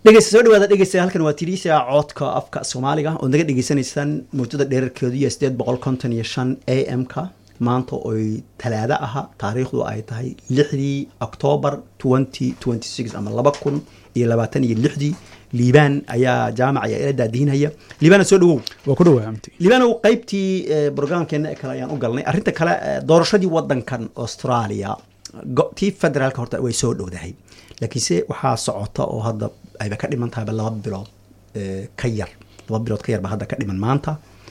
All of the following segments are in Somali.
dhegeysta soo dhawaada dhegeysta halkan waa Tirisa codka afka Soomaaliga oo naga dhegeysanaysan muddada dheerarkeedu 855 AM-ka maanta oo talaada aha taariikhdu ay tahay 6 October 2026 ama 2026 liibaan ayaa jaamaca ila daadinaya liibaan soo dhawow waa ku dhawaamtay liibaan qaybtii barnaamijkeena kale ayaan u galnay arrinta kale doorashadii wadankan Australia tii federaalka horta way soo dhowdahay laakiinse waxaa socota oo hadda ayba ka dhiman tahay 2 bilood ka yar 2 bilood ka yar ba hadda ka dhiman maanta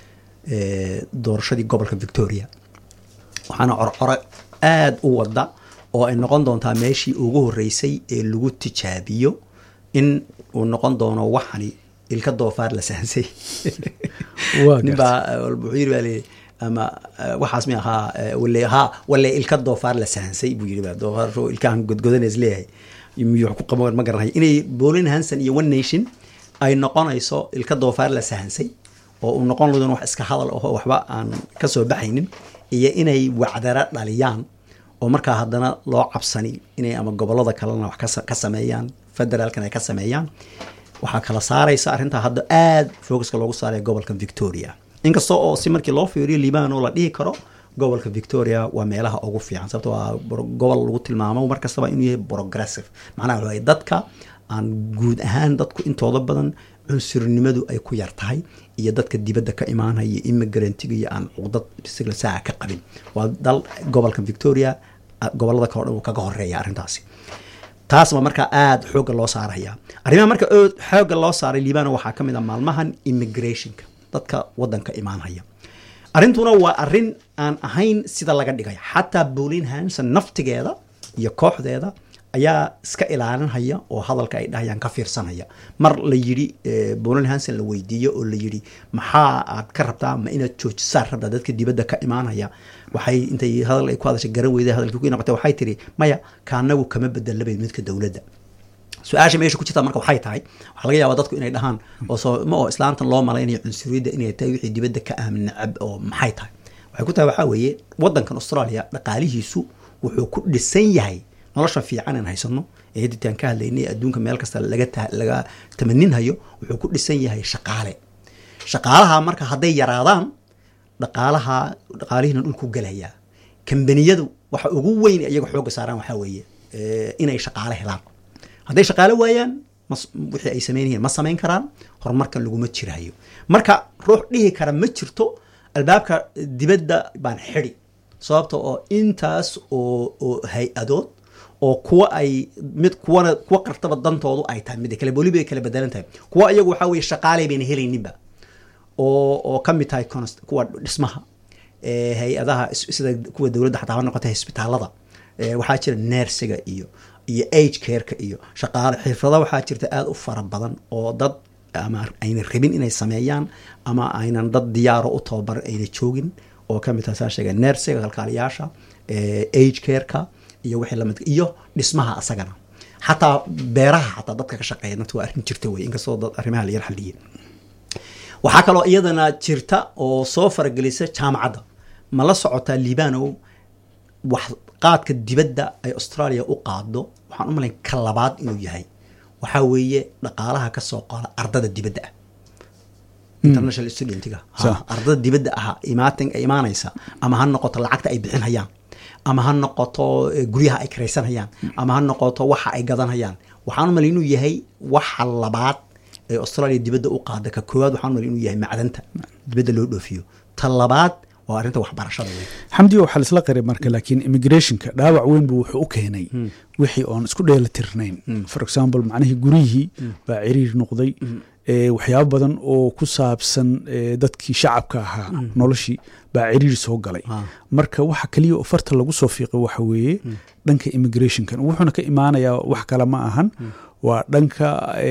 doorashadii gobolka Victoria waxaana corcor aad u wada oo ay noqon doontaa meeshii ugu horeysay ee lagu tijaabiyo in uu noqon doono waxani ilka doofaar la sahansay niba buxir bali ama waxaas mi aha wala ilka doofaar la sahansay buu yiri doofaar ilkaan godgodanees leeyahay yimiyuu ku qaboon ma garanayo inay Pauline Hanson iyo One Nation ay noqonayso ilka doofaar la sahansay oo uu noqon ladoon wax iska hadal oo waxba aan ka soo baxaynin iyo inay wacdara dhaliyaan oo marka haddana loo cabsani inay ama gobolada kalena wax ka sameeyaan federaalkan ay ka sameeyaan waxa kala saaraysa arinta hadda aad focuska loogu saaray gobolka Victoria inkastoo oo si markii loo fiiriyo Liibaan oo la dhihi karo gobolka Victoria waa meelaha ugu fiican sababtoo ah gobol lagu tilmaamo markastaba inuu yahay progressive macnaheedu waa dadka aan guud ahaan dadku intooda badan cunsurnimadu ay ku yar tahay iyo dadka dibadda ka imaanaya immigrant-iga iyo aan uqdad bisigla saa ka qabin waa dal gobolka Victoria gobolada kale oo kaga horeeya arintaasi taas ma marka aad xoog loo saaraya arrimaha marka xoog loo saaray Liibaan waxa kamid ah maalmahan immigration-ka dadka wadanka imaanaya arintuna waa arin aan ahayn sida laga dhigay xataa Pauline Hanson naftigeeda iyo kooxdeeda ayaa iska ilaalinaya oo hadalka ay dhahayaan ka fiirsanaya mar la yiri Pauline Hanson la weydiiyo oo la yiri maxaa aad ka rabtaa ma inaad joojisaa rabtaa dadka dibadda ka imaanaya waxay intay hadal ay ku hadashay garan weyday hadalkii ku noqotay waxay tiri maya kaanagu kama bedelabay midka dawladda su'aasha meesha ku jirta marka waxay tahay waxa laga yaabaa dadku inay dhahaan oo soo ma oo islaantan loo malaynayo cunsuriyada inay tahay wixii dibadda ka aamin nacab oo maxay tahay waxay ku tahay waxa weeye wadankan Australia dhaqaalihiisu wuxuu ku dhisan yahay nolosha fiican in haysano ee haditaan ka hadlaynay adduunka meel kasta laga tamaninhayo wuxuu ku dhisan yahay shaqaalaha marka haday yaraadaan dhaqaalihiina dhulku galaya kambaniyadu waxa ugu weyn iyaga xoog saaraan waxa weeye inay shaqaale helaan haday shaqaale waayaan wixii ay sameeyeen ma sameyn karaan horumarka laguma jirayo marka ruux dhihi kara ma jirto albaabka dibadda baan xiri sababtoo oo intaas oo hay-adood oo kuwa ay mid kuwa qartaba dantoodu ay tahay mid kale booliba kala bedelan tahay kuwa iyagu waxa weeye shaqaale been helayninba oo kamid tahay kuwa dhismaha hay-adaha sida kuwa dawladda xataa noqotay isbitaalada waxaa jira nursiga iyo age care-ka iyo shaqaale xirfado waxaa jirta aad u fara badan oo dad ama ayna rabin inay sameeyaan ama aynan dad diyaar u tababar ayna joogin oo kamid tahay sheegay nursiga kalkaaliyaasha age care-ka iyo wixii la mid iyo dhismaha asagana xataa beeraha xataa dadka ka shaqeeya waa arrin jirta way inkastoo dad arrimaha la yar xaliyeen waxaa kaloo iyadana jirta oo soo faragelisa jaamacadda ma la socotaa Liibanow wax qaadka dibadda ay Australia u qaado waxaan u malayn ka labaad inuu yahay waxa weeye dhaqaalaha ka soo qaada ardada dibadda international student-iga ardada dibadda imaanaysa ama ha noqoto lacagta ay bixinayaan ama ha noqoto guryaha ay kiraysanayaan ama ha noqoto waxa ay gadanayaan waxaan u malayn inuu yahay waxa labaad ee Australia dibadda u qaada ka koowaad waxaan u malayn inuu yahay macdanta dibadda loo dhoofiyo ta labaad waa arinta waxbarashada xamdi waxa la isla qaray marka laakiin immigration-ka dhaawac weyn buu wuxuu u keenay wixii oon isku dheelitirnayn for example macnaheedu guriyihii baa ciriir noqday waxyaabo badan oo ku saabsan dadkii shacabka ahaa noloshii baa ciriir soo galay marka waxa kaliya oo farta lagu soo fiiqay waxa weeye dhanka immigration-kan wuxuuna ka imaanayaa wax kale ma ahan waa dhanka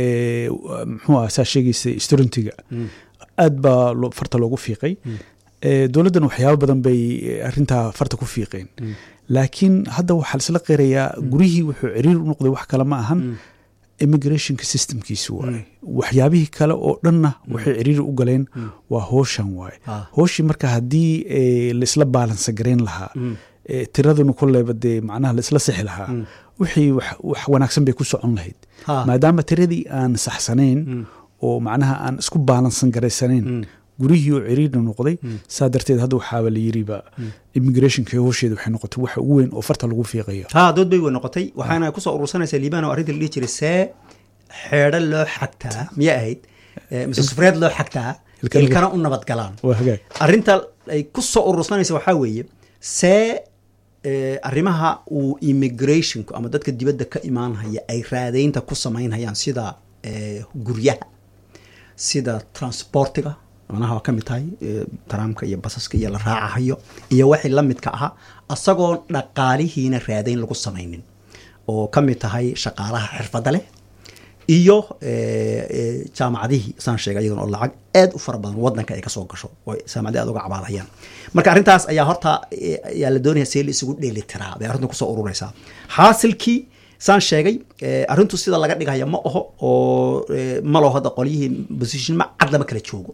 muxuu ah saa sheegaysa studentiga aad baa farta loogu fiiqay dowladdan waxyaabo badan bay arintaa farta ku fiiqeen laakiin hadda waxaa la isla qirayaa gurihii wuxuu ciriir u noqday wax kale ma ahan immigrationka systemkiisu waaye waxyaabihii kale oo dhanna waxay ciriiri u galeen waa howshan waaye howshii marka haddii la isla baalansa garayn lahaa tiraduna kolleyba dee macnaha la isla sixi lahaa wixii wax wanaagsan bay ku socon lahayd maadaama tiradii aan saxsanayn oo macnaha aan isku baalansan garaysanayn gurihii oo ciriirna noqday saa darteed hadda waxaaba la yiriba immigrationka howsheeda waxay noqotay waxa ugu weyn oo farta lagu fiiqayo dood bay way noqotay waxaana kusoo urursanaysaa liibaan oo arrinta la dhihi jiray see xeedho loo xagtaa miya ahayd mise sufreed loo xagtaa ilkana u nabadgalaan arrinta ay kusoo urursanaysa waxaa weeye see arrimaha uu immigrationku ama dadka dibadda ka imaanhaya ay raadaynta ku samaynhayaan sida guryaha sida transportiga manaha waa ka mid tahay taraamka iyo basaska iyo la raacahayo iyo wixii la midka ahaa asagoo dhaqaalihiina raadayn lagu samaynin oo ka mid tahay shaqaalaha xirfadda leh iyo jaamacadihii saan sheegay iyadan oo lacag aad u fara badan waddanka ay ka soo gasho oo jaamacadii aad uga cabaadayaan marka arrintaas ayaa horta ayaa la doonaya see la isugu dheeli tiraa bay arrintu kusoo ururaysaa xaasilkii saan sheegay arrintu sida laga dhigaya ma aho oo ma loo hadda qolyihii position ma cad lama kala joogo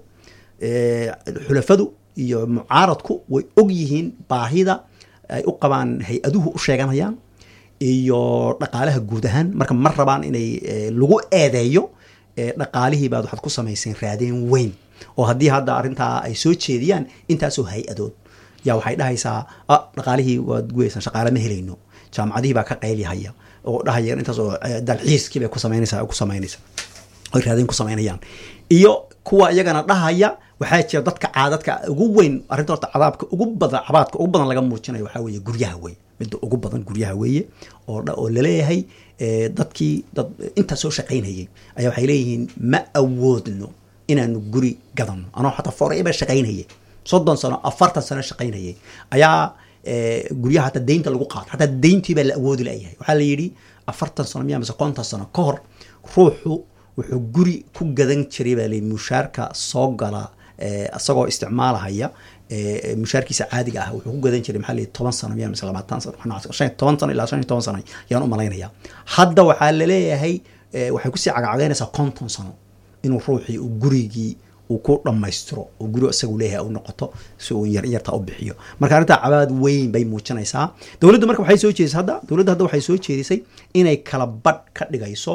xulafadu iyo mucaaradku way og yihiin baahida ay u qabaan hay-aduhu u sheeganayaan iyo dhaqaalaha guud ahaan marka ma rabaan inay lagu eedeeyo dhaqaalihii baad waxaad ku samayseen raadeen weyn oo haddii hadda arrintaa ay soo jeediyaan intaasoo hay-adood yaa waxay dhahaysaa dhaqaalihii waad guweysaan shaqaale ma helayno jaamacadihii baa ka qaylihaya oo dhahaya intaas oo dalxiiskii bay ku samaynaysa oy raadeen ku samaynayaan iyo kuwa iyagana dhahaya waxaa jira dadka caadadka ugu weyn arrinta horta cabaadka ugu badan laga muujinayo waxaa weeye guryaha weeye midda ugu badan guryaha weeye oo laleeyahay dadkii dad intaa soo shaqaynayay ayaa waxay leeyihiin ma awoodno inaanu guri gadano anoo xataa forever shaqaynayay 30 sano 40 sano shaqaynayay ayaa guryaha hataa deynta lagu qaato hataa deyntii baa la awoodi layahay waxaa la yidhi 40 sano miya mise 50 sano ka hor ruuxu wuxuu guri ku gadan jiray baa la mushaarka soo gala asagoo isticmaalahaya mushaarkiisa caadiga ah wuxuu ku gadan jiray maxaa la 10 sano miya mise 20 sano 10 sano ilaa 15 sano yaan u malaynayaa hadda waxaa la leeyahay waxay ku sii cagacagaynaysaa 50 sano inuu ruuxii uu gurigii uu ku dhammaystiro oo guri isagu leeyahay uu noqoto si uu yarta u bixiyo marka arrinta cabaad weyn bay muujinaysaa dawladdu marka waxay soo jeedisay hadda waxay soo jeedisay inay kala badh ka dhigayso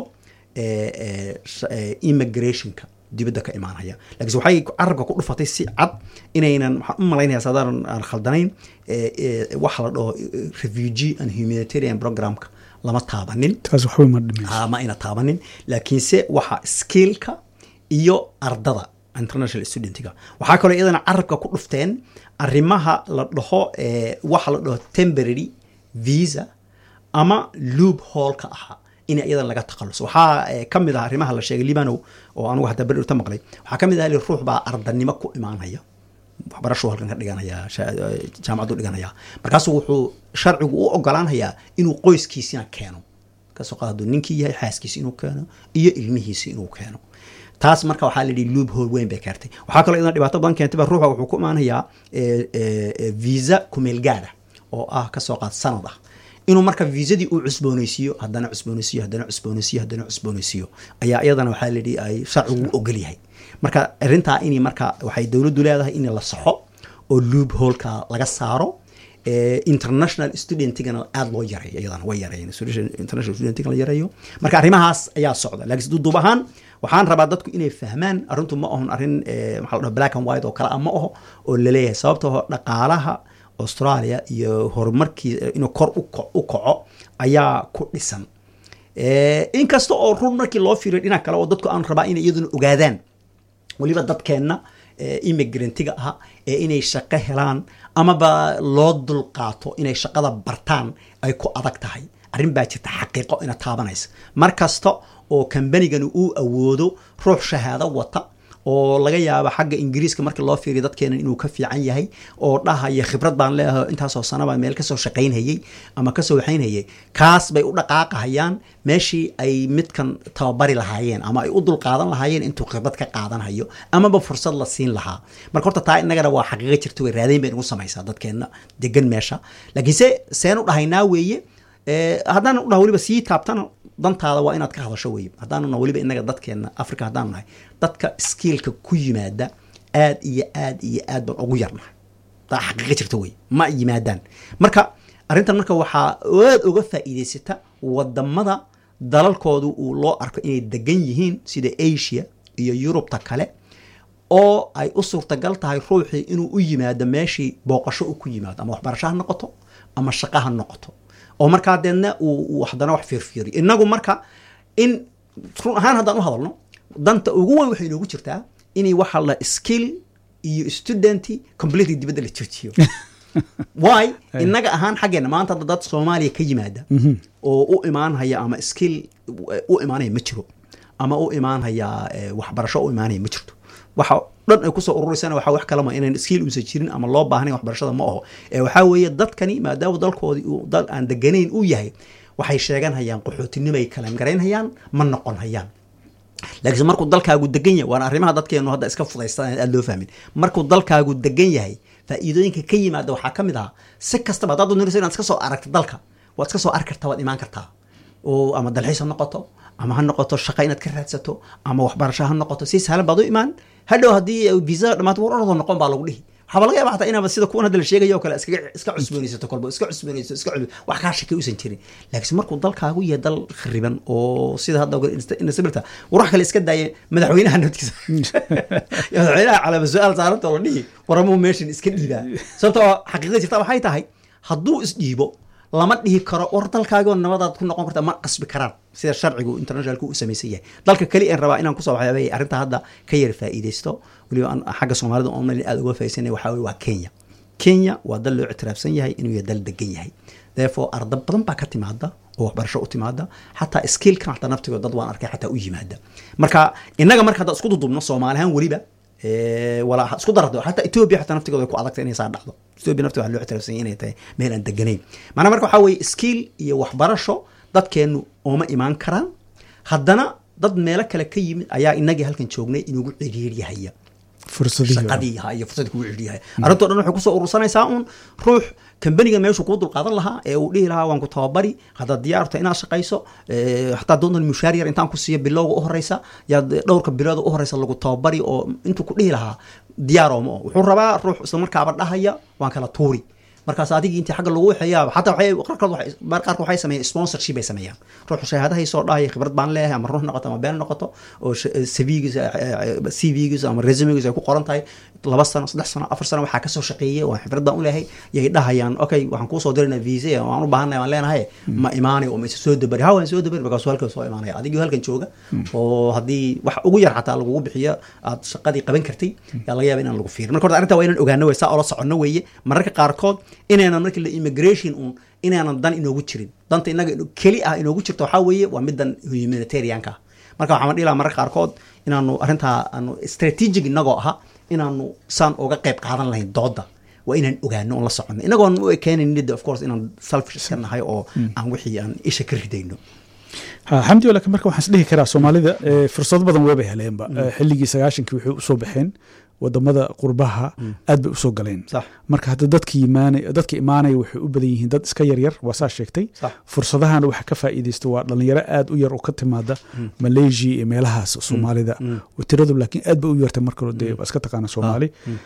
immigrationka dibadda ka imaanaya laakiin waxay carabka ku dhufatay si cad inaynan waxaan u malaynayaa sadaan aan khaldanayn waxa la dhaho refugee and humanitarian programka lama taabanin taas waxba ma dhimayso ma ina taabanin laakiinse waxa skillka iyo ardada international studentiga waxaa kaloo iyadana carabka ku dhufteen arrimaha la dhaho waxa la dhaho temporary visa ama loophole-ka ahaa in iyadan laga takhaluso waxaa ka mid ah arrimaha la sheegay Libano oo anigu hadda bari urta maqlay waxaa ka mid ah ruux baa ardanimo ku imaanaya waxbarasho halkan ka dhiganaya jaamacadu dhiganaya markaasuu wuxuu sharcigu u ogolaanayaa inuu qoyskiisina keeno kasoo qaado ninkii yahay xaaskiisa inuu keeno iyo ilmihiisa inuu keeno taas marka waxaa la yidhi loophole weyn bay keentay waxaa kaloo iyadana dhibaato badan keentay ruuxa wuxuu ku imaanayaa visa kumeel gaar ah oo ah kasoo qaad sanad ah inuu marka viisadii uu cusboonaysiiyo haddana cusboonaysiiyo ayaa iyadana waxaa la yidhi ay sharcigu u ogol yahay marka arrintaa in marka waxay dawladdu leedahay in la saxo oo loophole-ka laga saaro international studentigana aad loo yareeyo iyadana way yareeyeen international studentigana la yareeyo marka arrimahaas ayaa socda laakiin duduub ahaan waxaan rabaa dadku inay fahmaan arrintu ma ahon arrin maxaa la dhahaa black and white oo kale ma aho oo la leeyahay sababtoo dhaqaalaha Australia iyo horumarkii inuu kor u kaco ayaa ku dhisan inkasta oo run markii loo fiiriyo dhinaca kale oo dadku aan rabaa inay iyaduna ogaadaan waliba dadkeena immigrantiga ah inay shaqo helaan amaba loo dulqaato inay shaqada bartaan ay ku adag tahay arrin baa jirta xaqiiqo ina taabanaysa markasta oo kambanigani uu awoodo ruux shahaado wata oo laga yaabo xagga ingiriiska markii loo fiiriyo dadkeena inuu ka fiican yahay oo dhahaya khibrad baan leeyahay intaasoo sanaba meel kasoo shaqaynayay ama kasoo waxaynayay kaas bay u dhaqaaqahayaan meeshii ay midkan tababari lahaayeen ama ay u dulqaadan lahaayeen intuu khibrad ka qaadanhayo amaba fursad la siin lahaa marka horta taa innagana waa xaqiiqo jirta way raadayn bay nagu samaysaa dadkeena degan meesha laakiinse seen u dhahaynaa weeye haddaan u dhaha weliba sii taabtana dantaada waa inaad ka hadasho weeye haddaanuna weliba innaga dadkeena Afrika haddaan nahay dadka skillka ku yimaada aad iyo aad baan ugu yarnahay taa xaqiiqo jirta weeye ma yimaadaan marka arrintan marka waxaa aad uga faa'iidaysata wadamada dalalkoodu uu loo arko inay degan yihiin sida Asia iyo Yurubta kale oo ay u suurtagal tahay ruuxii inuu u yimaado meeshii booqasho u ku yimaado ama waxbarasho ha noqoto ama shaqo ha noqoto oo markaa deedna uu haddana wax fiirfiiriyo inagu marka in run ahaan haddaan u hadalno danta ugu weyn waxay inoogu jirtaa inay waxa la skill iyo studenti completely dibadda la joojiyo why inaga ahaan xaggeena maanta dad Soomaaliya ka yimaada oo u imaanaya ama skill u imaanaya ma jiro ama u imaanaya waxbarasho u imaanaya ma jirto waxa dhan ay ku soo ururisana waxa wax kale ma inaan skill u jirin ama loo baahnay waxbarashada ma aho waxa weeye dadkani maadaama dalkoodii uu dal aan deganayn u yahay waxay sheeganayaan qaxootinimo ay kala gareynayaan ma noqon hayaan laakiin markuu dalkaagu degan yahay waan arrimaha dadkeenu hadda iska fudaystaan aad loo fahmin markuu dalkaagu degan yahay faa'iidooyinka ka yimaada waxaa ka mid ah si kastaba dad doonaysa inaad iska soo aragto dalka waad iska soo arki kartaa waad imaan kartaa oo ama dalxiis ha noqoto ama ha noqoto shaqo inaad ka raadsato ama waxbarasho ha noqoto si sahlan baad u imaan hadhow haddii visa dhamaad war ordo noqon baa lagu dhihi waxaa laga yaabaa inaad sida kuwan hadda la sheegayo kale iska cusboonaysato kolba iska cusboonaysato iska wax ka shaqay uusan jirin laakiin markuu dalkaagu yahay dal khariban oo sida hadda inasibirta wax kale iska daayay madaxweynaha naftiisa madaxweynaha calaamad su'aal saaranta la dhihi waramo meeshan iska dhiibaa sababtoo xaqiiqada jirta waxay tahay hadduu isdhiibo lama dhihi karo war dalkaaga nabadaad ku noqon karta ma qasbi karaan sida sharcigu internationalku u sameeyay yahay dalka kali aan rabaa inaan ku soo waxyaabay arrinta hadda ka yar faa'iideysto waliba xagga Soomaalida oo aad uga faa'iideysanay waxa weeye waa Kenya waa dal loo ictiraafsan yahay inuu yahay dal degan yahay therefore arday badan baa ka timaada oo waxbarasho u timaada xataa skill kan xataa naftiga dad waan arkay xataa u yimaada marka inaga marka hadda isku dudubno Soomaalihan waliba wala isku darado xataa Ethiopia xataa naftigooda ku adagtay inay saa dhacdo Ethiopia naftiga waxa loo ictiraafsan yahay inay tahay meel aan deganayn maana marka waxa weeye skill iyo waxbarasho dadkeenu ooma imaan karaan haddana dad meelo kale ka yimid ayaa inagii halkan joognay inugu ciriiriyahaya fursadii iyo fursadii kugu ciriiriyahaya arrinto dhan waxay ku soo urursanaysaa ruux kambaniga meeshu ku dul qaadan lahaa ee uu dhihi lahaa waan ku tababari hadda diyaarto inaad shaqayso hatta doontan mushaar yar intaan ku siiyo bilowga u horeysa yaa dhowrka bilood u horeysa lagu tababari oo intuu ku dhihi lahaa diyaaroomo wuxuu rabaa ruux isla markaaba dhahaya waan kala tuuri markaas adigii intii xagga lagu waxayaa xataa qaarkood waxay sameeyeen sponsorship ay sameeyaan ruux shahaadahay soo dhahay khibrad baan leeyahay ama ruux noqoto ama been noqoto oo CV-giisa ama resume-giisa ay ku qoran tahay 2 sano 3 sano 4 sano waxaa ka soo shaqeeyay oo khibrad baan u leeyahay yay dhahayaan okay waxaan ku soo dirinaa visa waan u baahanahay waan leenahay ma imaanay oo ma soo dabari hawaan soo dabari markaas halka soo imaanay adigii halkan jooga oo hadii wax ugu yar xataa lagu bixiyo aad shaqadii qaban kartay yaa laga yaabaa inaan lagu fiirin marka arrinta waa inaan ogaano way saa oo la socono weeye mararka qaarkood inaanan markii la immigration inaanan dan inoogu jirin danta inaga keli ah inoogu jirto waxaa weeye waa middan humanitarianka marka waxaan dhihi lahaa mararka qaarkood inaanu arrintaa aanu strategic inagoo aha inaanu saan uga qayb qaadan lahayn dooda waa inaan ogaano oon la socono inagoon u ekeenayn of course inaan selfish iska nahay oo aan wixii aan isha ka ridayno xamdi walakin marka waxaan isdhihi karaa Soomaalida fursado badan weeba heleenba xilligii 90kii waxay u soo baxeen wadamada qurbaha aad bay u soo galeen marka hadda dadka imaanay waxay u badan yihiin dad iska yar waa saa sheegtay fursadahan waxa ka faa'iideysto waa dhalinyaro aad u yar oo ka timaada Malaysia iyo meelahaas Soomaalida oo tiradu laakiin aad bay u yartay marka waa iska taqaana Soomaali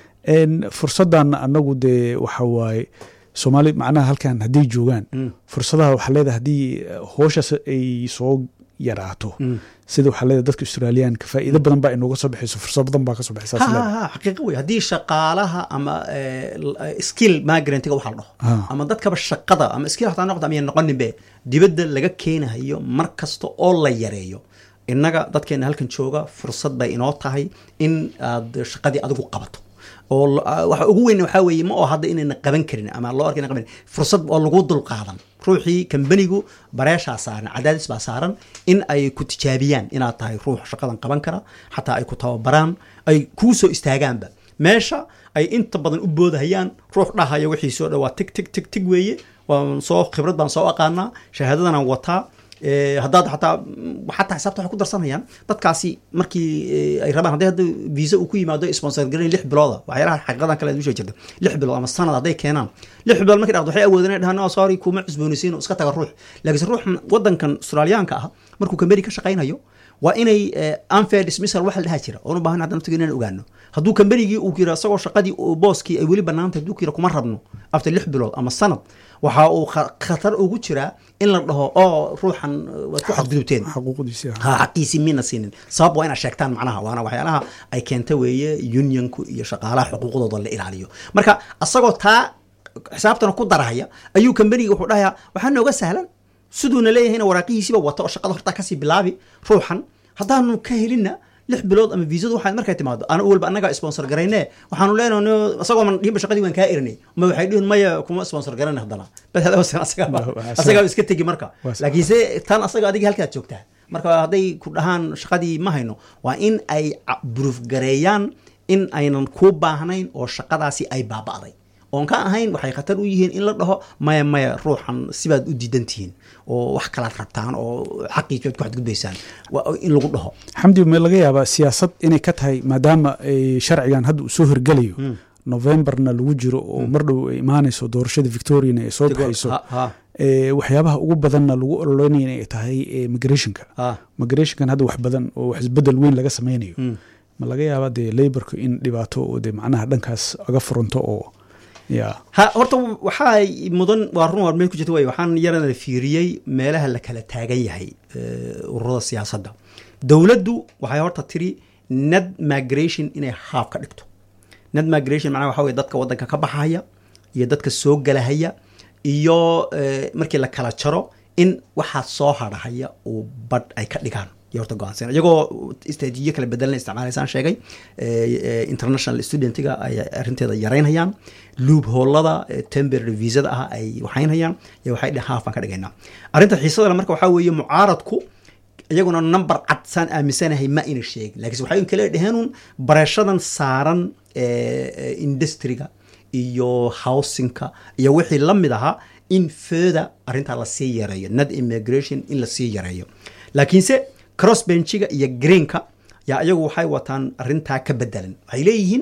fursadan anagu waxa waaye Soomaali macnaha halkan hadii joogaan fursadaha waxa leedahay hadii hooshaas ay soo yaraato sida waxa leedahay dadka Australian ka faa'iido badan baa inooga soo bixiyso fursad badan baa ka soo bixisa xaqiiqo way hadii shaqaalaha ama skill migrant-ga waxa la dhaho ama dadka shaqada ama skill hataa noqdo ama noqonin be dibadda laga keenayo mar kasta oo la yareeyo inaga dadkeena halkan jooga fursad bay inoo tahay in aad shaqadii adigu qabato oo waxa ugu weyn waxa weeye ma oo hadda inayna qaban karin ama loo arkay inay qaban fursad oo lagu dul qaadan ruuxii kambanigu bareesha saaran cadaadis baa saaran in ay ku tijaabiyaan inaad tahay ruux shaqadan qaban kara xataa ay ku tababaraan ay ku soo istaagaanba meesha ay inta badan u boodahayaan ruux dhahayo wixii soo dhawaa tig weeye waan soo khibrad baan soo aqaanaa shahaadadana wataa haddaad xataa xisaabta waxay ku darsanayaan dadkaasi markii ay rabaan hadda visa uu ku yimaado sponsor gareyn 6 bilooda waxyaalaha xaqiiqadan kale u jirta 6 bilood ama sanad hadday keenaan 6 bilood markay dhaqdo waxay awoodeen inay dhahaan sorry kuma cusboonaysiin oo iska taga ruux laakiin ruux wadankan Australiaanka ah markuu Kamberi ka shaqaynayo waa inay unfair dismissal wax la dhaha jira oo u baahan hadda naftiga inaan ogaano hadduu Kamberigii uu kira asagoo shaqadii booskii ay weli banaantay hadduu kira kuma rabno after 6 bilood ama sanad waxa uu khatar ugu jiraa in la dhaho oo ruuxan waad ku xadgudubteen xaqiisi mina siinin sabab waa inaad sheegtaan macnaha waana waxyaalaha ay keentay weeye unionku iyo shaqaalaha xuquuqdooda la ilaaliyo marka asagoo taa xisaabtana ku darahaya ayuu Kamberigi wuxuu dhahayaa waxaa nooga sahlan siduuna leeyahayna waraaqihiisiiba wata oo shaqada horta kasii bilaabi ruuxan haddaanu ka helina 6 bilood ama viisadu waxaan markay timaado ana walba anaga sponsor gareynay waxaanu leenahay asagoo man dhiib shaqadii waan ka irinay ma waxay dhihin maya kuma sponsor gareynay hadana bal hada asaga iska tagi marka laakiin se tan asaga adiga halka joogtaa marka haday ku dhahaan shaqadii ma hayno waa in ay proof gareeyaan in aynan ku baahnayn oo shaqadaasi ay baaba'day oon ka ahayn waxay khatar u yihiin in la dhaho maya ruuxan sibaad u diidantihiin oo wax kala rabtaan oo xaqiiqad ku xadgudbaysaan in lagu dhaho xamdi ma laga yaabaa siyaasad inay ka tahay maadaama sharcigan hadda uu soo hirgalayo Novemberna lagu jiro oo mar dhow ay imaanayso doorashada Victoria ay soo baxayso waxyaabaha ugu badanna lagu ololeynay inay tahay migrationkan hadda wax badan oo wax isbedel weyn laga sameynayo ma laga yaabaa de laborka in dhibaato oo de macnaha dhankaas aga furanto oo horta waxaa mudan waa run meel ku jirta way waxaan yarana fiiriyay meelaha la kala taagan yahay ururada siyaasadda dawladdu waxay horta tiri net migration inay haaf ka dhigto net migration macnaha waxa weeye dadka wadanka ka baxaya iyo dadka soo galahaya iyo markii la kala jaro in waxa soo hadhaya oo bad ay ka dhigaan horta go'aansan iyagoo istaajiyo kala bedelan isticmaalaysan sheegay international studentiga ay arinteeda yareynayaan loophole-ada temporary visa-da ah ay waxaynayaan iyo waxay dhaafan ka dhigaynaa arinta xiisadana marka waxa weeye mucaaradku iyaguna number cad san aamisanahay ma ina sheegin laakiin waxay kala dhaheenun barashadan saaran industry-ga iyo housing-ka iyo wixii la mid aha in further arinta la sii yareeyo net immigration in la sii yareeyo laakiinse crossbenchiga iyo greenka yaa iyagu waxay wataan arintaa ka bedelan waxay leeyihiin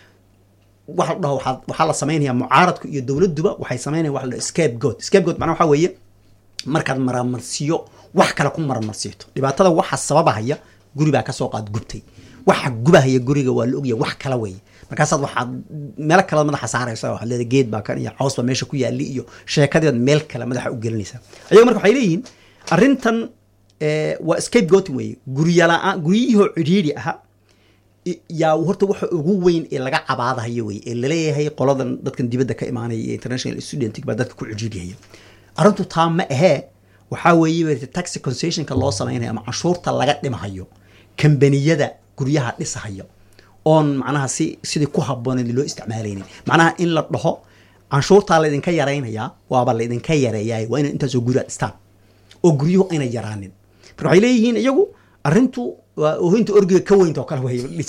waxaa la samaynayaa mucaaradku iyo dowladduba waxay samaynayaan wax la scapegoat macnaha waxaa weeye markaad maramarsiyo wax kale ku maramarsiito dhibaatada waxa sababahaya guribaa ka soo qaad gubtay waxa gubahaya guriga waa la ogyahay wax kala weeye markaasaad waxaad meel kale madaxa saaraysa waxaad leedahay geed baa kan iyo caws baa meesha ku yaali iyo sheekadeed meel kale madaxa u gelinaysa ayaga marka waxay leeyihiin arrintan waa scapegoat weeye guryihii cidhiidhi ahaa yaa horta waxa ugu weyn ee laga cabaadahayo weeye ee laleeyahay qoladan dadkan dibadda ka imaanaya iyo international student baa dadka ku cidhiidhiyaya arrintu taa ma ahee waxaa weeye taxi concessionka loo samaynayo ama canshuurta laga dhimahayo kambaniyada guryaha dhisahayo oon macnaha sidii ku habbooneed loo isticmaalaynin macnaha in la dhaho canshuurtaa laydinka yaraynayaa waaba laydinka yareeyaay waa inay intaasoo guriga dhistaan oo guryuhu ayna yaraanin marka waxay leeyihiin iyagu arrintu waa oohinta orgiga ka weynta oo kale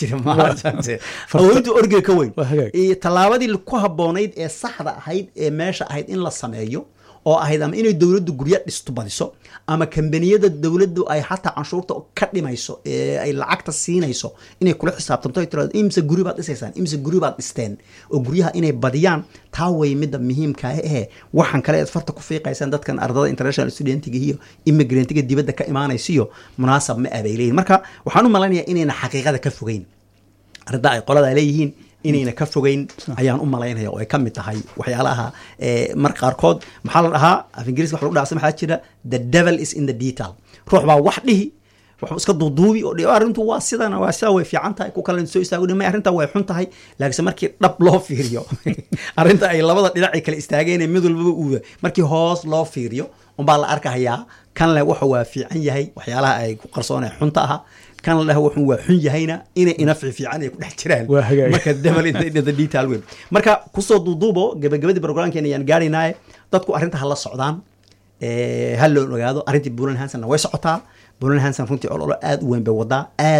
oohinta orgiga ka weyn tallaabadii ku habboonayd ee saxda ahayd ee meesha ahayd in la sameeyo oo ahayd ama inay dowladdu gurya dhisto badiso ama kambaniyada dowladdu ay xataa canshuurta ka dhimayso ee ay lacagta siinayso inay kula xisaabtanto ay tiraado imse guri baad dhisaysaan imse guri baad dhisteen oo guryaha inay badiyaan taa way midda muhiimka ah waxaan kale aad farta ku fiiqaysaan dadkan ardada international studentiga iyo immigrantga dibadda ka imaanaysiyo munaasab ma abayleyn marka waxaan u maleynayaa inayna xaqiiqada ka fogeyn arrinta ay qolada leeyihiin inayna ka fogeyn ayaan u malaynaya oo ay ka mid tahay waxyaalaha mar qaarkood maxaa la dhahaa af ingiriiska wax lagu dhaafsan maxaa jira the devil is in the detail ruux baa wax dhihi wuxuu iska duuduubi oo dhihi arrintu waa sidana waa sidaa way fiican tahay ku kale soo istaago dhimay arrinta way xun tahay laakiin markii dhab loo fiiriyo arrinta ay labada dhinac ay kala istaageen mid walba uu markii hoos loo fiiriyo baa la arkayaa kan le waxa waa fiican yahay waxyaalaha ay ku qarsoonay xunta aha kan la wuxuu waa xun yahayna ina fiican ay ku dhex jiraan marka devil in the detail weyn marka ku soo duuduubo gabagabadii programkeena ayaan gaarinaay dadku arrinta hala socdaan hal loo ogaado arrintii Bulan Hansen way socotaa Bulan Hansen runtii oo aad u weyn bay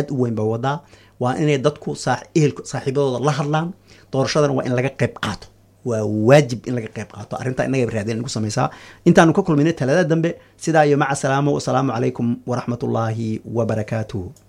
wadaa waa inay dadku saaxiibadooda la hadlaan doorashadana waa in laga qayb qaato waa waajib in laga qayb qaato arrintaa innaga raadin nagu samaysaa intaanu ka kulminay talada dambe sidaa iyo maca salaamo wasalaamu calaykum waraxmatullaahi wabarakaatuhu